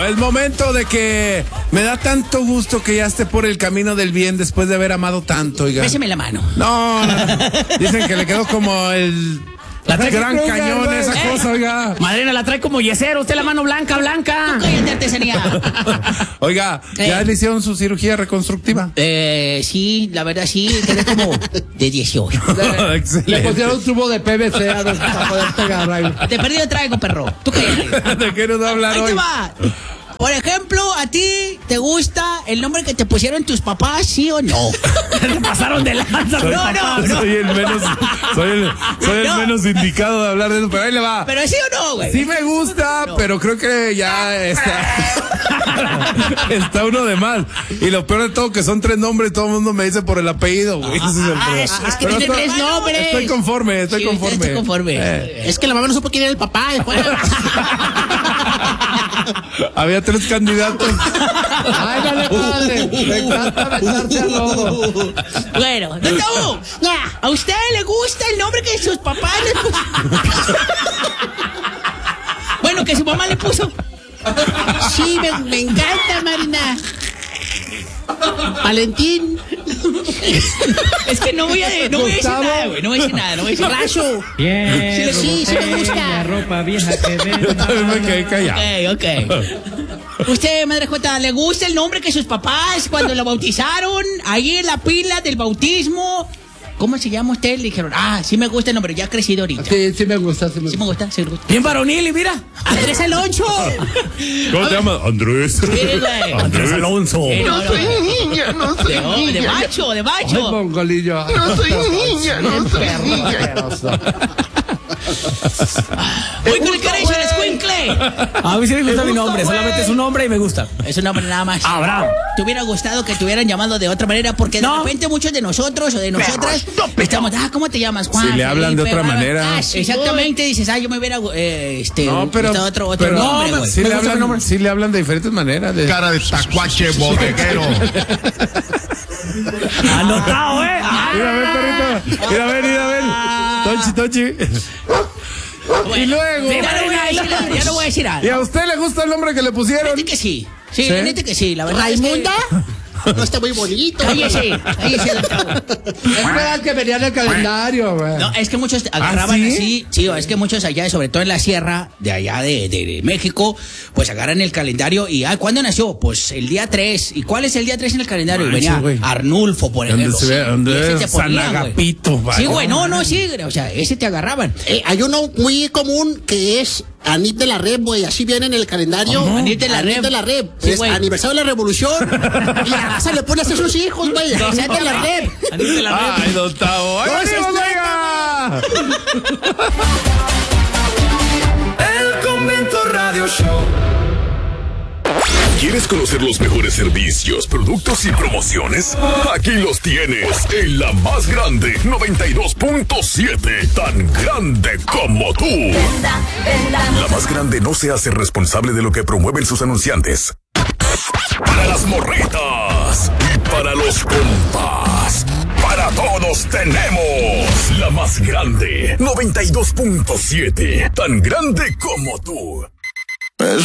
es momento de que me da tanto gusto que ya esté por el camino del bien después de haber amado tanto, oiga. Béseme la mano. No. Dicen que le quedó como el gran cañón esa cosa, oiga. Madrina, la trae como yesero, usted la mano blanca. Cállate, artesanía. Oiga, ¿ya le hicieron su cirugía reconstructiva? Sí, la verdad sí, quedé como de 18. Le pusieron un tubo de PVC para poder pegar ahí. Te perdido traigo, perro. Tú cállate. ¿De qué nos va a hablar Ahí hoy? te va. Por ejemplo, ¿a ti te gusta el nombre que te pusieron tus papás, sí o no? Se pasaron de lanza. No. Soy el menos indicado de hablar de eso, pero ahí le va. ¿Pero sí o no, güey? Sí me gusta, pero creo que ya está uno de más. Y lo peor de todo que son 3 nombres, todo el mundo me dice por el apellido, güey. Ese es el problema. Es que tiene 3 nombres. Estoy conforme. Estoy conforme. Es que la mamá no supo quién era el papá. Había 3 candidatos. Ay, dale, padre. Me encanta meterse al lodo. Bueno, don Tabo, ¿a usted le gusta el nombre que sus papás le pusieron? Bueno, que su mamá le puso. Sí, me encanta, Marina. Valentín. Es que no voy a decir nada, güey. No voy a decir nada. Rayo. Bien. Sí me gusta. La ropa vieja que ven. Yo también me quedé callado. Ok. Usted, madre Jota, ¿le gusta el nombre que sus papás cuando lo bautizaron? Ahí en la pila del bautismo. ¿Cómo se llama usted? Le dijeron, sí me gusta el nombre, ya ha crecido ahorita. Sí me gusta. Sí me gusta. Bien varonil, y mira. Andrés Alonso. ¿Cómo te llamas? Andrés. Sí, güey. Andrés Alonso. No soy niña, no soy niña. De Ay, macho. mongolillo. No soy niña, no soy niña. Voy con el carecho, el escuincle. A mí sí me gusta mi nombre, solamente es un nombre y me gusta. Es un nombre nada más. Abraham. ¿Te hubiera gustado que te hubieran llamado de otra manera? Porque de repente muchos de nosotros o de nosotras estamos, ¿cómo te llamas, Juan? Si le hablan de otra manera. Exactamente, dices, yo me hubiera No, pero gustado otro nombre, güey. sí le hablan de diferentes maneras. Cara de tacuache bodeguero. Anotado, Mira, ven, perrito. Mira, ven. Tochi. Y luego. Ya no voy a decir nada. ¿Y a usted le gusta el nombre que le pusieron? Neta que sí. Sí, la neta que sí. La verdad ¿Raimunda? No está muy bonito. Cállese, don Tavo. Es verdad que venía en el calendario, güey. No, es que muchos agarraban así, sí, es que muchos allá, sobre todo en la sierra, de allá de México, pues agarran el calendario y, ¿cuándo nació? Pues el día 3. ¿Y cuál es el día 3 en el calendario? Y venía Arnulfo, por ejemplo. San Agapito. Sí, güey, sí, o sea, ese te agarraban. Hay uno muy común que es Anit de la Rep, güey, así viene en el calendario. Anit de la Rep. Sí, es aniversario de la revolución. Y la raza le pone a sus hijos, güey. Anit de la Rep. Ay, don Tavo. ¡Ay, oiga! El Convento Radio Show. ¿Quieres conocer los mejores servicios, productos y promociones? Aquí los tienes en la más grande 92.7, tan grande como tú. La más grande no se hace responsable de lo que promueven sus anunciantes. Para las morritas y para los compas, para todos tenemos la más grande 92.7, tan grande como tú.